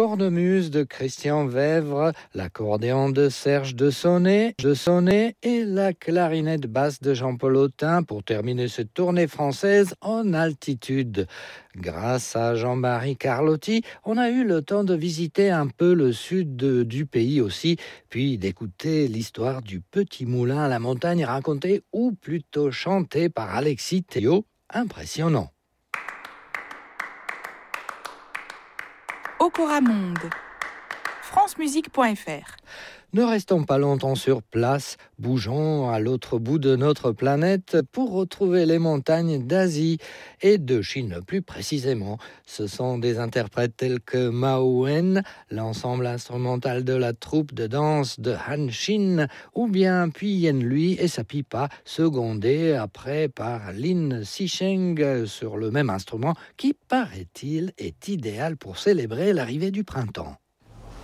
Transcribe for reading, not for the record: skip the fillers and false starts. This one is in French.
cornemuse de Christian Vèvre, l'accordéon de Serge de Sonnet et la clarinette basse de Jean-Paul Autin pour terminer cette tournée française en altitude. Grâce à Jean-Marie Carlotti, on a eu le temps de visiter un peu le sud du pays aussi, puis d'écouter l'histoire du petit moulin à la montagne racontée ou plutôt chantée par Alexis Théo. Impressionnant. Okora Monde, francemusique.fr. Ne restons pas longtemps sur place, bougeons à l'autre bout de notre planète pour retrouver les montagnes d'Asie et de Chine plus précisément. Ce sont des interprètes tels que Mao Wen, l'ensemble instrumental de la troupe de danse de Han Xin, ou bien Puyen Lui et sa pipa, secondée après par Lin Xisheng sur le même instrument qui, paraît-il, est idéal pour célébrer l'arrivée du printemps.